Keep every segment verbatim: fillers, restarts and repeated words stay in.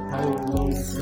後路上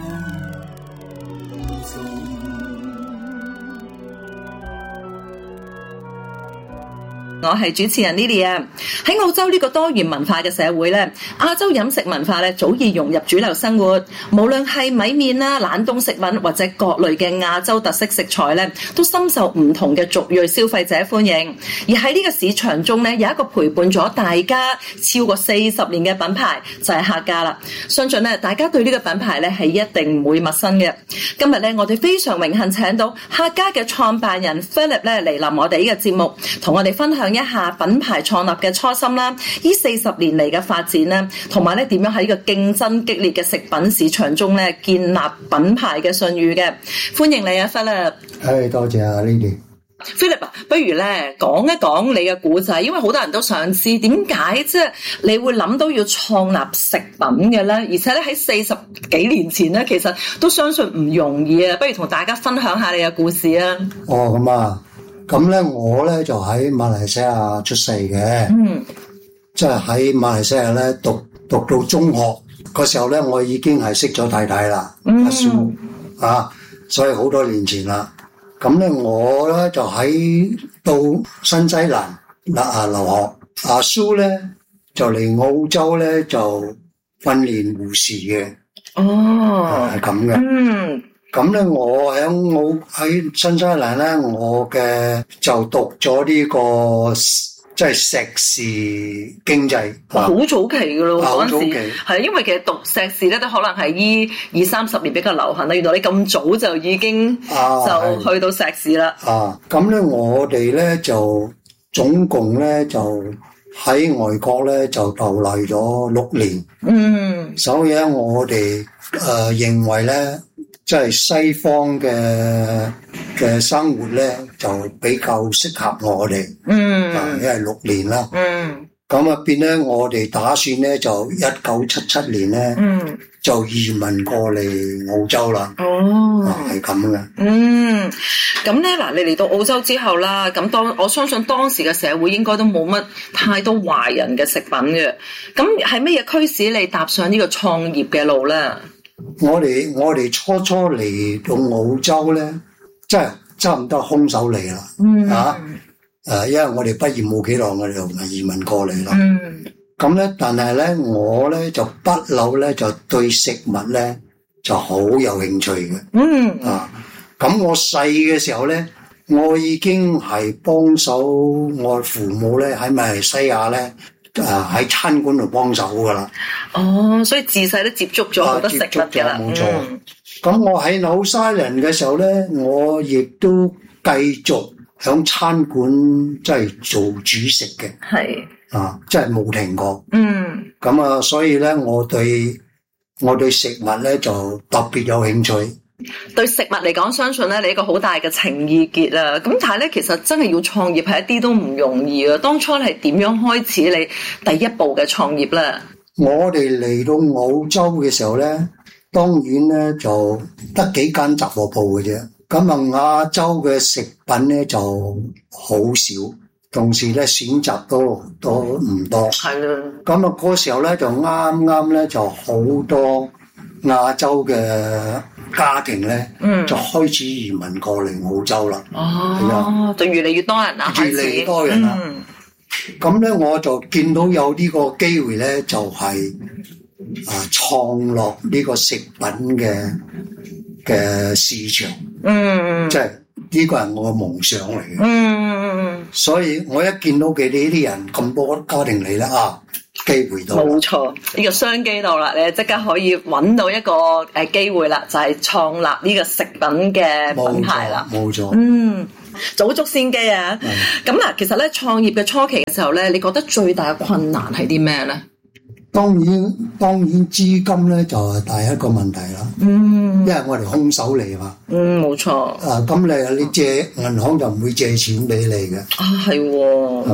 我係主持人 Lily 啊。喺澳洲呢個多元文化嘅社會咧，亞洲飲食文化咧早已融入主流生活。無論係米麵啦、冷凍食品或者各類嘅亞洲特色食材咧，都深受唔同嘅族裔消費者歡迎。而喺呢個市場中咧，有一個陪伴咗大家超過四十年嘅品牌就係客家啦。相信咧，大家對呢個品牌咧係一定唔會陌生嘅。今日咧，我哋非常榮幸請到客家嘅創辦人 Philip 咧嚟臨我哋呢個節目，同我哋分享一下品牌創立嘅初心啦，呢四十年嚟嘅發展啦，同埋咧點樣喺呢個競爭激烈嘅食品市場中咧建立品牌嘅信譽嘅。歡迎你啊 Philip。 係，多謝啊 Lily。 Philip 啊，不如咧講一講你嘅故仔，因為好多人都想知點解即係你會諗到要創立食品嘅咧，而且咧喺四十幾年前咧，其實都相信唔容易啊。不如同大家分享下你嘅故事啊。 哦，咁啊。咁咧，我咧就喺馬來西亞出世嘅，嗯，即係喺馬來西亞咧讀讀到中學嗰時候咧，我已經係識咗太太啦，嗯、阿蘇啊，所以好多年前啦。咁咧，我咧就喺到新西蘭嗱啊留學，阿蘇咧就嚟澳洲咧就訓練護士嘅，哦，係咁嘅，嗯。咁咧，我喺我喺新西蘭咧，我嘅就讀咗呢、這個即係碩士經濟， 好早期噶咯，嗰陣時係因為其實讀碩士咧都可能係依二三十年比較流行啦。原來你咁早就已經就去到碩士啦。 啊，咁咧我哋咧就總共咧就喺外國咧就逗留咗六年。嗯，所以咧我哋誒、呃、認為咧。即係西方嘅嘅生活咧，就比較適合我哋。嗯，啊，因為六年啦。嗯，咁入邊咧，我哋打算咧就一九七七年咧，嗯，就移民過嚟澳洲啦。哦，係咁嘅。嗯， 咁咧嗱，你嚟到澳洲之後啦，咁當我相信當時嘅社會應該都冇乜太多華人嘅食品嘅。咁係乜嘢驅使你踏上呢個創業嘅路咧？ 我哋我哋初初嚟到澳洲咧，即係差唔多空手嚟啦，嗯、啊，誒，因為我哋畢業冇幾耐，我哋就移民過嚟啦。咁咧、嗯，但係咧，我咧就不嬲咧，就對食物咧就好有興趣嘅。嗯，啊，咁我細嘅時候咧，我已經係幫手我父母咧喺馬來西亞咧。誒喺、呃、餐館度幫手噶啦， 哦，所以自細都接觸咗好多食物嘅啦， 冇錯。咁、嗯、我喺紐西蘭嘅時候咧，我亦都繼續響餐館即係做主食嘅，係啊，即係冇停過。嗯，咁啊，所以咧，我對我對食物咧就特別有興趣。 對食物嚟講，相信咧你一個好大嘅情意結啊！咁但係咧，其實真係要創業係一啲都唔容易啊！當初你係點樣開始你第一步嘅創業咧？ 我哋嚟到澳洲嘅時候咧，當然咧就得幾間雜貨鋪嘅啫。咁啊，亞洲嘅食品咧就好少，同時咧選擇都都唔多。係啦。咁啊，嗰時候咧就啱啱咧就好多亞洲嘅家庭咧，嗯、就開始移民過嚟澳洲啦。哦，係啊， 就越嚟越多人啦， 越嚟越多人啦。咁咧、嗯，我就見到有呢個機會咧，就係、是、啊創落呢個食品嘅嘅市場。嗯，即係呢個係我嘅夢想嚟嘅。嗯，所以我一見到佢哋呢啲人咁多家庭嚟咧啊！機會到， 冇錯，呢個商機到啦，你即刻可以揾到一個誒機會啦，就係創立呢個食品嘅品牌啦。 冇錯， 嗯，早捉先機啊！咁嗱，其實咧創業嘅初期嘅時候咧，你覺得最大嘅困難係啲咩咧？ 當然，當然資金咧就係第一個問題啦。嗯，因為我哋空手嚟嘛。 嗯，冇錯。 啊，咁你你借銀行就唔會借錢俾你嘅。 啊，係喎。